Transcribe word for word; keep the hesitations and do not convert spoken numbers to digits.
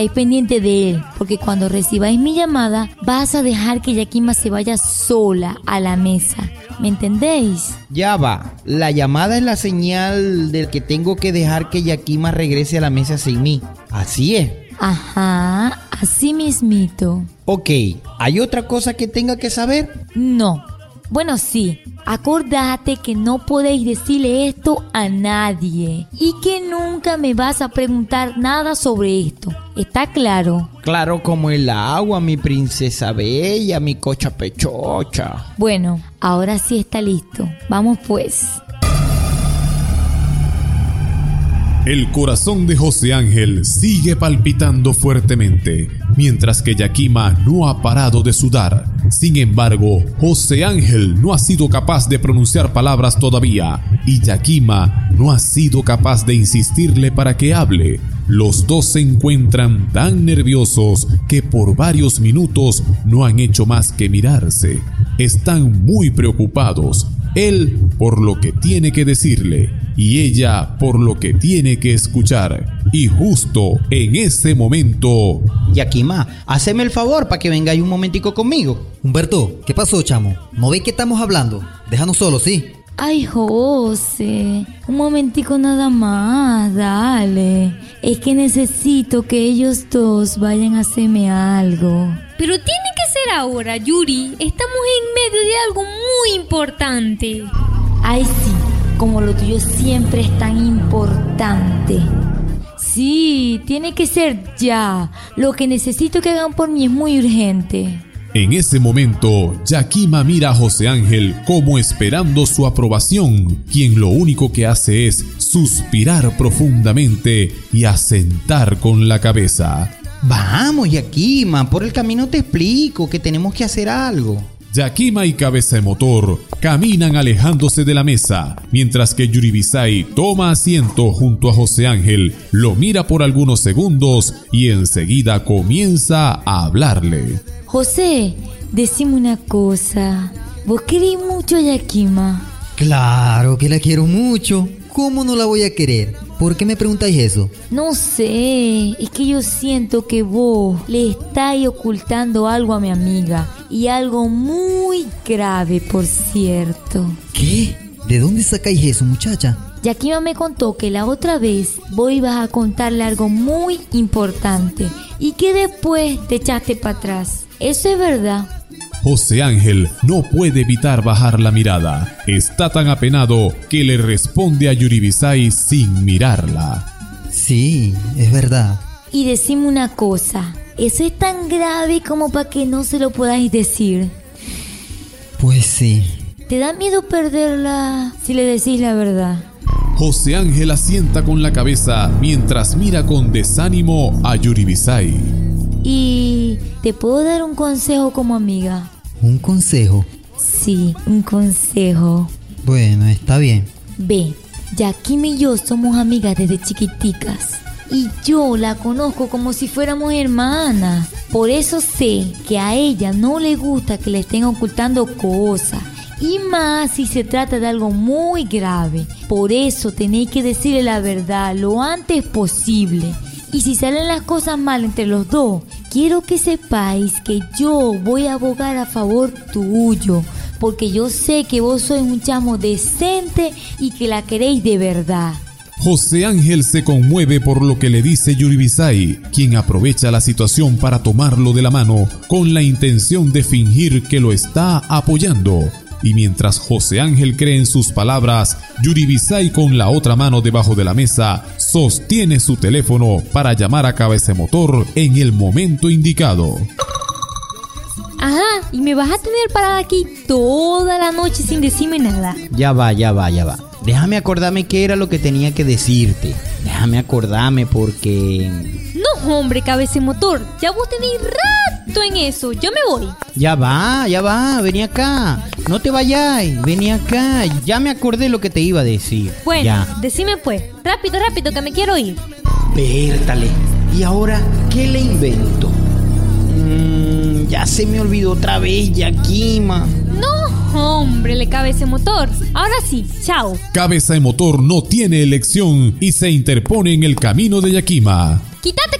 Estáis pendiente de él, porque cuando recibáis mi llamada, vas a dejar que Yakima se vaya sola a la mesa. ¿Me entendéis? Ya va, la llamada es la señal de que tengo que dejar que Yakima regrese a la mesa sin mí. Así es. Ajá, así mismito. Ok, ¿hay otra cosa que tenga que saber? No. Bueno, sí. Acordate que no podéis decirle esto a nadie y que nunca me vas a preguntar nada sobre esto. ¿Está claro? Claro como el agua, mi princesa bella, mi cocha pechocha. Bueno, ahora sí está listo. Vamos pues. El corazón de José Ángel sigue palpitando fuertemente, mientras que Yakima no ha parado de sudar. Sin embargo, José Ángel no ha sido capaz de pronunciar palabras todavía, y Yakima no ha sido capaz de insistirle para que hable. Los dos se encuentran tan nerviosos que por varios minutos no han hecho más que mirarse. Están muy preocupados. Él por lo que tiene que decirle y ella por lo que tiene que escuchar. Y justo en ese momento... Yakima, haceme el favor para que vengáis un momentico conmigo. Humberto, ¿qué pasó, chamo? ¿No veis que estamos hablando? Déjanos solos, ¿sí? Ay, José, un momentico nada más, dale. Es que necesito que ellos dos vayan a hacerme algo. Pero tiene que ser ahora, Yuri. Estamos en medio de algo muy importante. Ay, sí, como lo tuyo siempre es tan importante. Sí, tiene que ser ya. Lo que necesito que hagan por mí es muy urgente. En ese momento, Yakima mira a José Ángel como esperando su aprobación, quien lo único que hace es suspirar profundamente y asentar con la cabeza. Vamos, Yakima, por el camino te explico que tenemos que hacer algo. Yakima y Cabeza de Motor caminan alejándose de la mesa, mientras que Yuribisai toma asiento junto a José Ángel, lo mira por algunos segundos y enseguida comienza a hablarle. José, decime una cosa. ¿Vos querés mucho a Yakima? Claro que la quiero mucho. ¿Cómo no la voy a querer? ¿Por qué me preguntáis eso? No sé, es que yo siento que vos le estáis ocultando algo a mi amiga. Y algo muy grave, por cierto. ¿Qué? ¿De dónde sacáis eso, muchacha? Yakima me contó que la otra vez vos ibas a contarle algo muy importante y que después te echaste para atrás. ¿Eso es verdad? José Ángel no puede evitar bajar la mirada. Está tan apenado que le responde a Yuribisai sin mirarla. Sí, es verdad. Y decime una cosa, ¿eso es tan grave como para que no se lo podáis decir? Pues sí. ¿Te da miedo perderla si le decís la verdad? José Ángel asienta con la cabeza mientras mira con desánimo a Yuribisai. ¿Y te puedo dar un consejo como amiga? ¿Un consejo? Sí, un consejo. Bueno, está bien. Ve, Yakima y yo somos amigas desde chiquiticas. Y yo la conozco como si fuéramos hermanas. Por eso sé que a ella no le gusta que le estén ocultando cosas. Y más si se trata de algo muy grave. Por eso tenéis que decirle la verdad lo antes posible. Y si salen las cosas mal entre los dos, quiero que sepáis que yo voy a abogar a favor tuyo. Porque yo sé que vos sois un chamo decente y que la queréis de verdad. José Ángel se conmueve por lo que le dice Yuribisai, quien aprovecha la situación para tomarlo de la mano con la intención de fingir que lo está apoyando. Y mientras José Ángel cree en sus palabras, Yuribisai con la otra mano debajo de la mesa sostiene su teléfono para llamar a Cabeza de Motor en el momento indicado. Ajá, y me vas a tener parada aquí toda la noche sin decirme nada. Ya va, ya va, ya va. Déjame acordarme qué era lo que tenía que decirte. Déjame acordarme porque... No, hombre, Cabeza de Motor, ya vos tenéis rato en eso. Yo me voy. Ya va, ya va, vení acá. No te vayáis, vení acá. Ya me acordé lo que te iba a decir. Bueno, ya. Decime pues. Rápido, rápido, que me quiero ir. Vértale. ¿Y ahora qué le invento? Mm, ya se me olvidó otra vez, Yakima. No, hombre, le Cabeza de Motor. Ahora sí, chao. Cabeza de Motor no tiene elección y se interpone en el camino de Yakima. Quítate.